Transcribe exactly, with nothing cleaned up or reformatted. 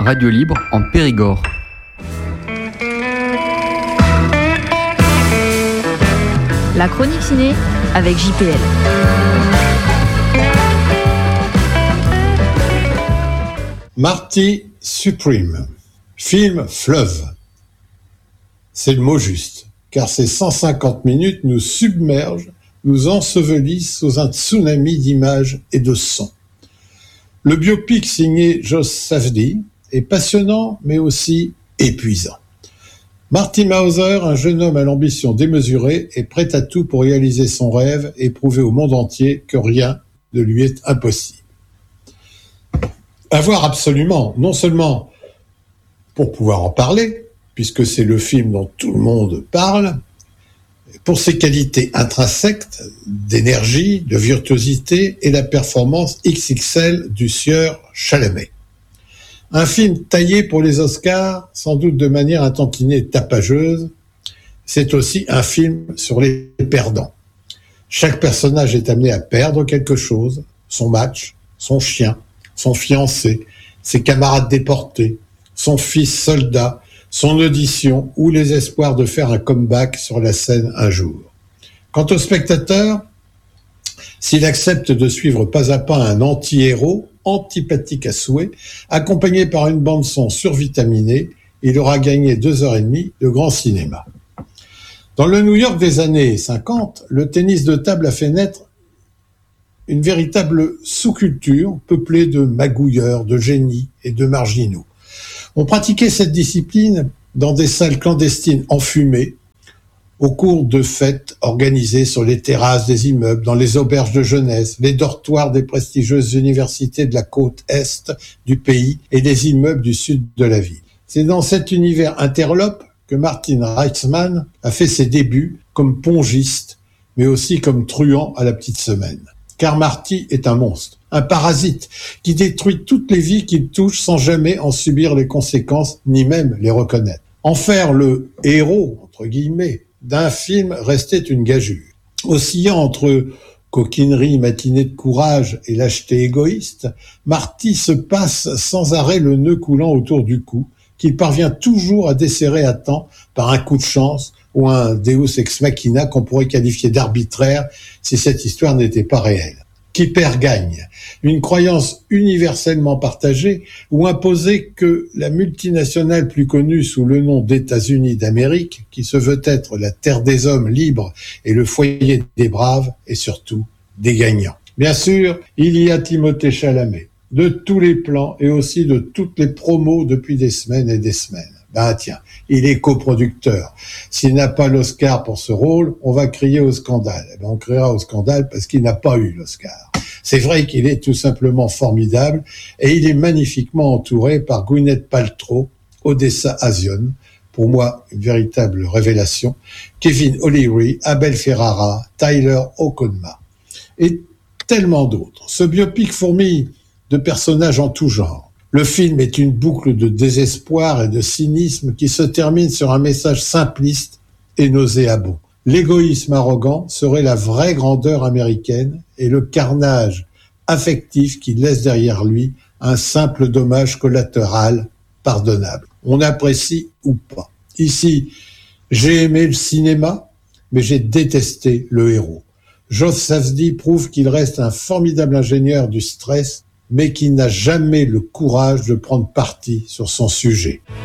radio libre en Périgord. La chronique ciné avec J P L. Marty Supreme, film fleuve. C'est le mot juste, car ces cent cinquante minutes nous submergent, nous ensevelissent sous un tsunami d'images et de sons. Le biopic signé Josh Safdie est passionnant, mais aussi épuisant. Marty Mauser, un jeune homme à l'ambition démesurée, est prêt à tout pour réaliser son rêve et prouver au monde entier que rien ne lui est impossible. À voir absolument, non seulement pour pouvoir en parler, puisque c'est le film dont tout le monde parle, pour ses qualités intrinsèques d'énergie, de virtuosité et la performance X X L du sieur Chalamet. Un film taillé pour les Oscars, sans doute de manière un tantinet tapageuse, c'est aussi un film sur les perdants. Chaque personnage est amené à perdre quelque chose, son match, son chien, son fiancé, ses camarades déportés, son fils soldat, son audition ou les espoirs de faire un comeback sur la scène un jour. Quant au spectateur, s'il accepte de suivre pas à pas un anti-héros, antipathique à souhait, accompagné par une bande-son survitaminée, il aura gagné deux heures et demie de grand cinéma. Dans le New York des années cinquante, le tennis de table a fait naître une véritable sous-culture peuplée de magouilleurs, de génies et de marginaux. On pratiquait cette discipline dans des salles clandestines enfumées, au cours de fêtes organisées sur les terrasses des immeubles, dans les auberges de jeunesse, les dortoirs des prestigieuses universités de la côte est du pays et les immeubles du sud de la ville. C'est dans cet univers interlope que Martin Reitzman a fait ses débuts comme pongiste, mais aussi comme truand à la petite semaine. Car Marty est un monstre, un parasite, qui détruit toutes les vies qu'il touche sans jamais en subir les conséquences, ni même les reconnaître. En faire le héros, entre guillemets, d'un film restait une gageure. Oscillant entre coquinerie, matinée de courage et lâcheté égoïste, Marty se passe sans arrêt le nœud coulant autour du cou, qu'il parvient toujours à desserrer à temps par un coup de chance ou un deus ex machina qu'on pourrait qualifier d'arbitraire si cette histoire n'était pas réelle. Qui perd gagne, une croyance universellement partagée ou imposée que la multinationale plus connue sous le nom d'États-Unis d'Amérique, qui se veut être la terre des hommes libres et le foyer des braves, et surtout des gagnants. Bien sûr, il y a Timothée Chalamet, de tous les plans et aussi de toutes les promos depuis des semaines et des semaines. Ben tiens, il est coproducteur. S'il n'a pas l'Oscar pour ce rôle, on va crier au scandale. Eh ben, on criera au scandale parce qu'il n'a pas eu l'Oscar. C'est vrai qu'il est tout simplement formidable et il est magnifiquement entouré par Gwyneth Paltrow, Odessa A'zion, pour moi une véritable révélation, Kevin O'Leary, Abel Ferrara, Tyler Hoekema et tellement d'autres. Ce biopic fourmille de personnages en tout genre. Le film est une boucle de désespoir et de cynisme qui se termine sur un message simpliste et nauséabond. L'égoïsme arrogant serait la vraie grandeur américaine et le carnage affectif qui laisse derrière lui un simple dommage collatéral pardonnable. On apprécie ou pas. Ici, j'ai aimé le cinéma, mais j'ai détesté le héros. Josh Safdie prouve qu'il reste un formidable ingénieur du stress, mais qui n'a jamais le courage de prendre parti sur son sujet.